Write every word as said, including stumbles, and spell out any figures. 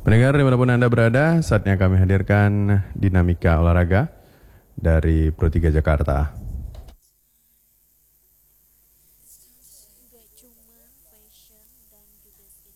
Pendengar dimanapun Anda berada, saatnya kami hadirkan dinamika olahraga dari Pro tiga Jakarta. Gak cuma fashion dan juga